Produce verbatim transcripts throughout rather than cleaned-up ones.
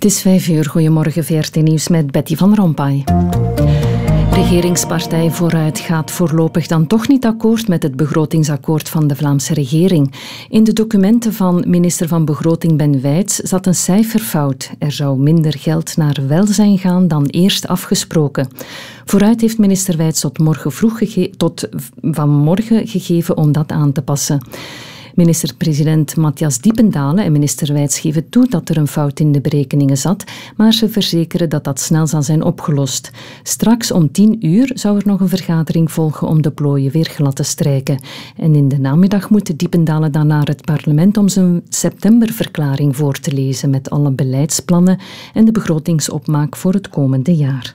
Het is vijf uur. Goedemorgen, V R T Nieuws met Betty van Rompuy. Regeringspartij Vooruit gaat voorlopig dan toch niet akkoord met het begrotingsakkoord van de Vlaamse regering. In de documenten van minister van Begroting Ben Wijts zat een cijferfout. Er zou minder geld naar welzijn gaan dan eerst afgesproken. Vooruit heeft minister Wijts tot, morgen vroeg gege- tot vanmorgen gegeven om dat aan te passen. Minister-president Matthias Diependalen en minister Wijts geven toe dat er een fout in de berekeningen zat, maar ze verzekeren dat dat snel zal zijn opgelost. Straks om tien uur zou er nog een vergadering volgen om de plooien weer glad te strijken. En in de namiddag moet Diependalen dan naar het parlement om zijn septemberverklaring voor te lezen met alle beleidsplannen en de begrotingsopmaak voor het komende jaar.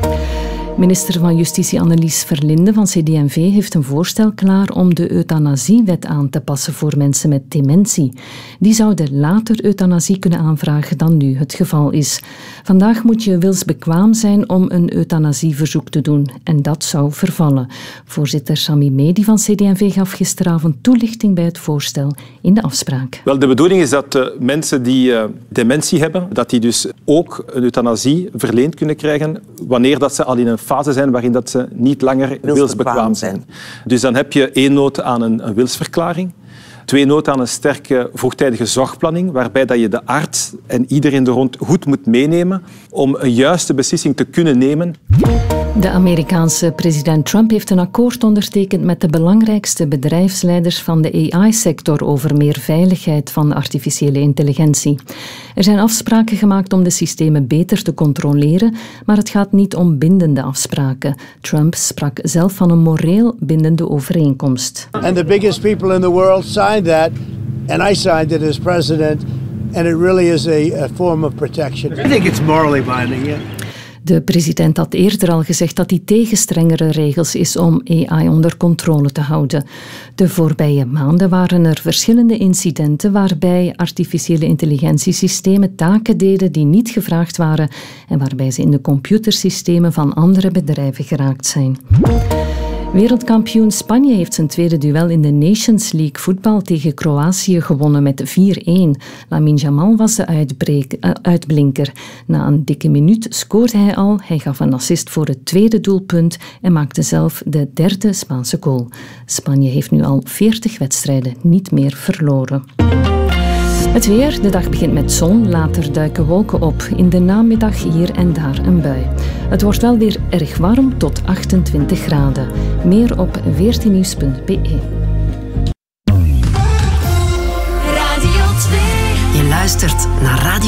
Minister van Justitie Annelies Verlinde van C D en V heeft een voorstel klaar om de euthanasiewet aan te passen voor mensen met dementie. Die zouden later euthanasie kunnen aanvragen dan nu het geval is. Vandaag moet je wilsbekwaam zijn om een euthanasieverzoek te doen en dat zou vervallen. Voorzitter Sami Medi van C D en V gaf gisteravond toelichting bij het voorstel in de afspraak. Wel, de bedoeling is dat uh, mensen die uh, dementie hebben, dat die dus ook een euthanasie verleend kunnen krijgen wanneer dat ze al in een fase zijn waarin dat ze niet langer wilsbekwaam zijn. Dus dan heb je één nood aan een, een wilsverklaring. Twee nood aan een sterke vroegtijdige zorgplanning, waarbij dat je de arts en iedereen er rond goed moet meenemen om een juiste beslissing te kunnen nemen. De Amerikaanse president Trump heeft een akkoord ondertekend met de belangrijkste bedrijfsleiders van de A I-sector over meer veiligheid van artificiële intelligentie. Er zijn afspraken gemaakt om de systemen beter te controleren, maar het gaat niet om bindende afspraken. Trump sprak zelf van een moreel bindende overeenkomst. And the biggest people in the world signed that, and I signed it as president, and it really is a, a form of protection. I think it's morally binding, yeah. De president had eerder al gezegd dat hij tegen strengere regels is om A I onder controle te houden. De voorbije maanden waren er verschillende incidenten waarbij artificiële intelligentiesystemen taken deden die niet gevraagd waren en waarbij ze in de computersystemen van andere bedrijven geraakt zijn. Wereldkampioen Spanje heeft zijn tweede duel in de Nations League voetbal tegen Kroatië gewonnen met vier-een. Lamine Yamal was de uitbreek, uh, uitblinker. Na een dikke minuut scoorde hij al. Hij gaf een assist voor het tweede doelpunt en maakte zelf de derde Spaanse goal. Spanje heeft nu al veertig wedstrijden niet meer verloren. Het weer. De dag begint met zon, later duiken wolken op. In de namiddag hier en daar een bui. Het wordt wel weer erg warm tot achtentwintig graden. Meer op veertiennieuws punt b e. Radio twee. Je luistert naar Radio